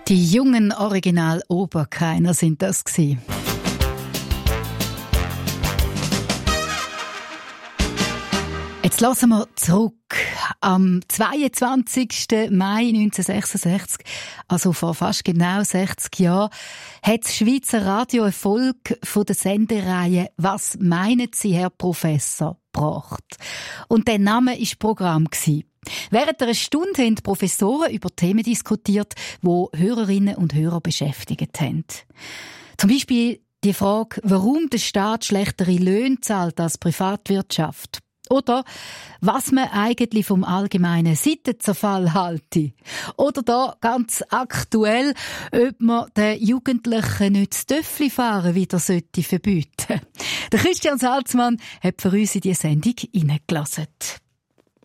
Die jungen Original-Oberkeiner sind das gewesen. Jetzt hören wir zurück. Am 22. Mai 1966, also vor fast genau 60 Jahren, hat das Schweizer Radio eine Folge von der Sendereihe «Was meinen Sie, Herr Professor?» gebracht. Und der Name war Programm. Während einer Stunde haben die Professoren über Themen diskutiert, die Hörerinnen und Hörer beschäftigt haben. Zum Beispiel die Frage, warum der Staat schlechtere Löhne zahlt als Privatwirtschaft. Oder was man eigentlich vom allgemeinen Seitenzerfall halte. Oder da ganz aktuell, ob man den Jugendlichen nicht das Töffli-Fahren wieder verbieten sollte. Der Christian Salzmann hat für uns in diese Sendung hineingelassen.